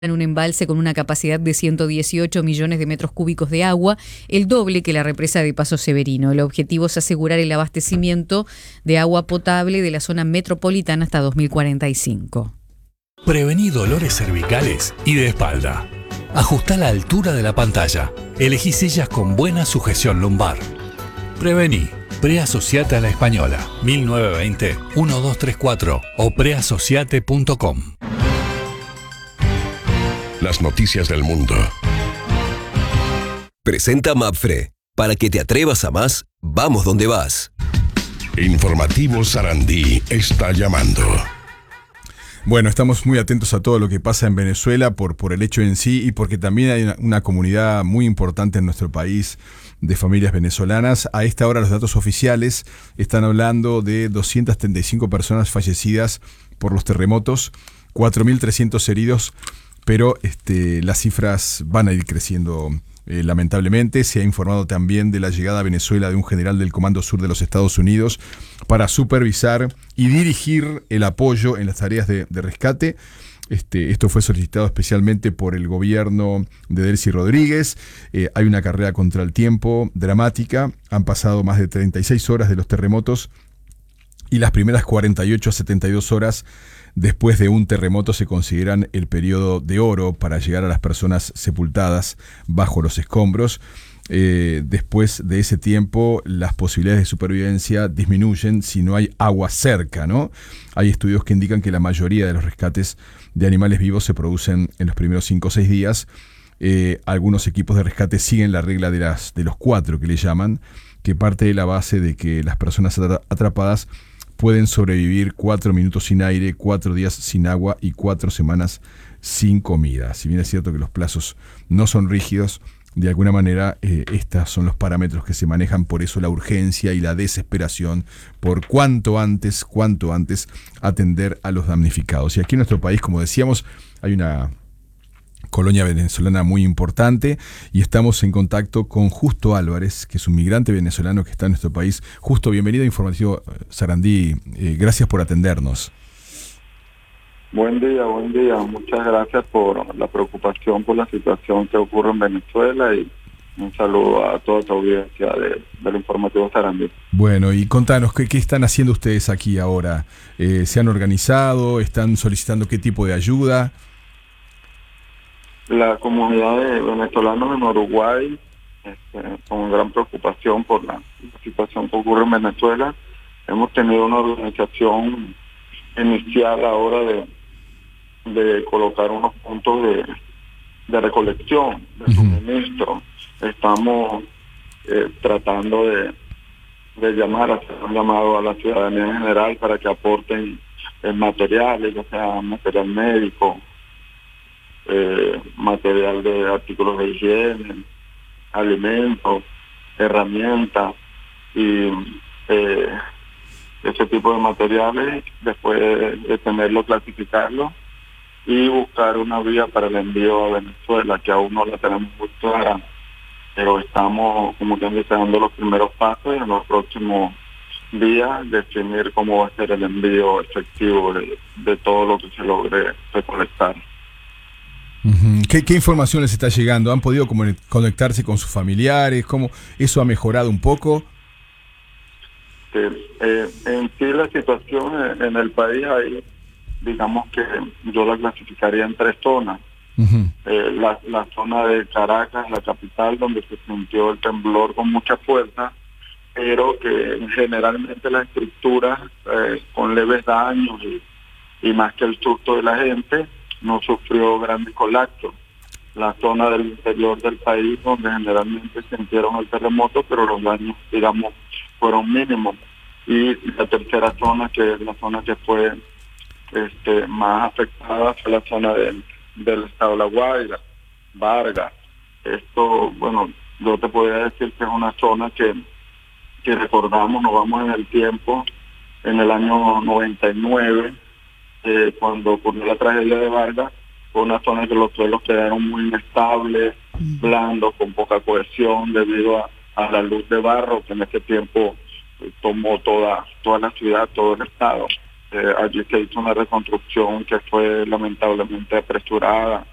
en un embalse con una capacidad de 118 millones de metros cúbicos de agua, el doble que la represa de Paso Severino. El objetivo es asegurar el abastecimiento de agua potable de la zona metropolitana hasta 2045. Prevení dolores cervicales y de espalda. Ajustá la altura de la pantalla. Elegí sillas con buena sujeción lumbar. Prevení. Preasociate a la Española. 1920-1234 o preasociate.com. Las noticias del mundo. Presenta Mapfre. Para que te atrevas a más, vamos donde vas. Informativo Sarandí está llamando. Bueno, estamos muy atentos a todo lo que pasa en Venezuela por el hecho en sí y porque también hay una comunidad muy importante en nuestro país de familias venezolanas. A esta hora los datos oficiales están hablando de 235 personas fallecidas por los terremotos, 4.300 heridos, pero las cifras van a ir creciendo lamentablemente. Se ha informado también de la llegada a Venezuela de un general del Comando Sur de los Estados Unidos para supervisar y dirigir el apoyo en las tareas de rescate. Esto fue solicitado especialmente por el gobierno de Delcy Rodríguez. Hay una carrera contra el tiempo dramática. Han pasado más de 36 horas de los terremotos y las primeras 48 a 72 horas después de un terremoto se consideran el periodo de oro para llegar a las personas sepultadas bajo los escombros. Después de ese tiempo, las posibilidades de supervivencia disminuyen si no hay agua cerca, ¿no? Hay estudios que indican que la mayoría de los rescates de animales vivos se producen en los primeros 5 o 6 días. Algunos equipos de rescate siguen la regla de los 4 que le llaman, que parte de la base de que las personas atrapadas pueden sobrevivir 4 minutos sin aire, 4 días sin agua y 4 semanas sin comida. Si bien es cierto que los plazos no son rígidos, de alguna manera estos son los parámetros que se manejan, por eso la urgencia y la desesperación por cuanto antes atender a los damnificados. Y aquí en nuestro país, como decíamos, hay una colonia venezolana muy importante y estamos en contacto con Justo Álvarez, que es un migrante venezolano que está en nuestro país. Justo, bienvenido a Informativo Sarandí, gracias por atendernos. Buen día. Muchas gracias por la preocupación por la situación que ocurre en Venezuela y un saludo a toda tu audiencia del Informativo Sarandí. Bueno, y contanos, ¿qué están haciendo ustedes aquí ahora? ¿Se han organizado? ¿Están solicitando qué tipo de ayuda? La comunidad de venezolanos en Uruguay, con gran preocupación por la situación que ocurre en Venezuela, hemos tenido una organización inicial ahora de colocar unos puntos de recolección, de suministro. Estamos tratando de hacer un llamado a la ciudadanía en general para que aporten materiales, ya sea material médico, material de artículos de higiene, alimentos, herramientas y ese tipo de materiales, después de tenerlo, clasificarlo y buscar una vía para el envío a Venezuela, que aún no la tenemos muy clara, pero estamos como que dando los primeros pasos y en los próximos días definir cómo va a ser el envío efectivo de todo lo que se logre recolectar. Uh-huh. ¿Qué información les está llegando? ¿Han podido conectarse con sus familiares? ¿Cómo eso ha mejorado un poco? En sí la situación en el país hay, digamos que yo la clasificaría en 3 zonas. Uh-huh. La zona de Caracas, la capital, donde se sintió el temblor con mucha fuerza, pero que generalmente la estructura con leves daños y más que el susto de la gente no sufrió grandes colapsos. La zona del interior del país, donde generalmente sintieron el terremoto, pero los daños, digamos, fueron mínimos. Y la tercera zona, que es la zona que fue más afectada, fue la zona del estado de La Guaira, Vargas. Esto, bueno, yo te podría decir que es una zona que recordamos, nos vamos en el tiempo, en el año 99, cuando ocurrió la tragedia de Vargas, fue una zona que los suelos quedaron muy inestables, blandos, con poca cohesión, debido a la luz de barro que en ese tiempo tomó toda la ciudad, todo el estado. Allí se hizo una reconstrucción que fue lamentablemente apresurada